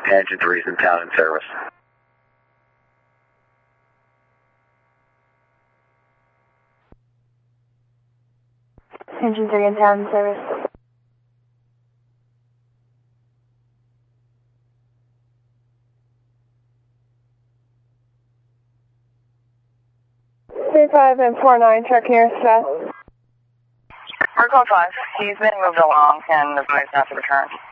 Engine 3's in town in service. Engine 3 in town in service. Five and 49, check here, Seth. Code 5, he's been moved along and the advised not to return.